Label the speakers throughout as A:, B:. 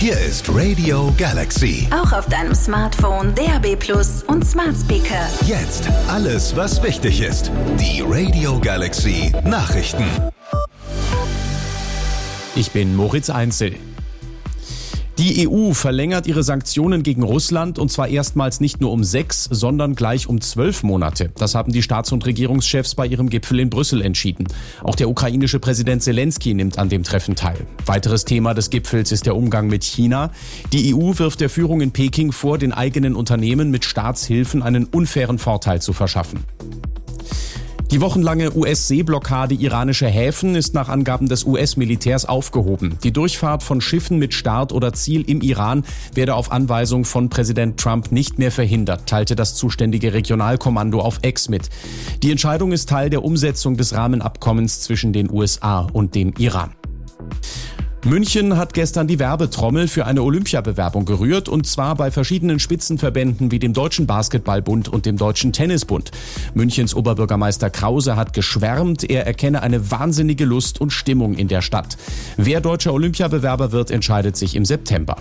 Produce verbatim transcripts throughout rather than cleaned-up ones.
A: Hier ist Radio Galaxy.
B: Auch auf deinem Smartphone, D A B Plus und Smart Speaker.
A: Jetzt alles, was wichtig ist. Die Radio Galaxy Nachrichten.
C: Ich bin Moritz Einzel. Die E U verlängert ihre Sanktionen gegen Russland und zwar erstmals nicht nur um sechs, sondern gleich um zwölf Monate. Das haben die Staats- und Regierungschefs bei ihrem Gipfel in Brüssel entschieden. Auch der ukrainische Präsident Zelensky nimmt an dem Treffen teil. Weiteres Thema des Gipfels ist der Umgang mit China. Die E U wirft der Führung in Peking vor, den eigenen Unternehmen mit Staatshilfen einen unfairen Vorteil zu verschaffen. Die wochenlange U S-Seeblockade iranischer Häfen ist nach Angaben des U S-Militärs aufgehoben. Die Durchfahrt von Schiffen mit Start oder Ziel im Iran werde auf Anweisung von Präsident Trump nicht mehr verhindert, teilte das zuständige Regionalkommando auf X mit. Die Entscheidung ist Teil der Umsetzung des Rahmenabkommens zwischen den U S A und dem Iran. München hat gestern die Werbetrommel für eine Olympiabewerbung gerührt, und zwar bei verschiedenen Spitzenverbänden wie dem Deutschen Basketballbund und dem Deutschen Tennisbund. Münchens Oberbürgermeister Krause hat geschwärmt, er erkenne eine wahnsinnige Lust und Stimmung in der Stadt. Wer deutscher Olympiabewerber wird, entscheidet sich im September.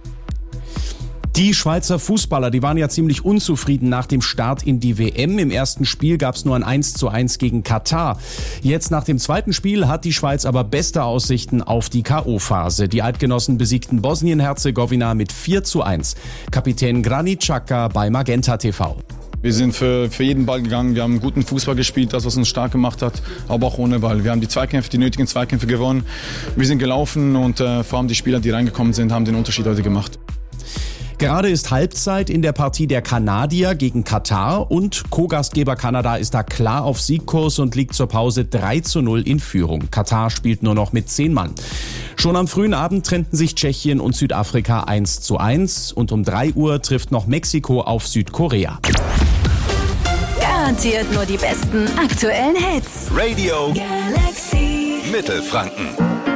C: Die Schweizer Fußballer, die waren ja ziemlich unzufrieden nach dem Start in die W M. Im ersten Spiel gab es nur ein eins zu eins gegen Katar. Jetzt nach dem zweiten Spiel hat die Schweiz aber beste Aussichten auf die K O-Phase. Die Eidgenossen besiegten Bosnien-Herzegowina mit vier zu eins. Kapitän Granit Xhaka bei Magenta T V.
D: Wir sind für, für jeden Ball gegangen, wir haben guten Fußball gespielt, das was uns stark gemacht hat, aber auch ohne Ball. Wir haben die Zweikämpfe, die nötigen Zweikämpfe gewonnen. Wir sind gelaufen und äh, vor allem die Spieler, die reingekommen sind, haben den Unterschied heute gemacht.
C: Gerade ist Halbzeit in der Partie der Kanadier gegen Katar und Co-Gastgeber Kanada ist da klar auf Siegkurs und liegt zur Pause drei zu null in Führung. Katar spielt nur noch mit zehn Mann. Schon am frühen Abend trennten sich Tschechien und Südafrika eins zu eins und um drei Uhr trifft noch Mexiko auf Südkorea.
B: Garantiert nur die besten aktuellen Hits.
A: Radio
B: Galaxy
A: Mittelfranken.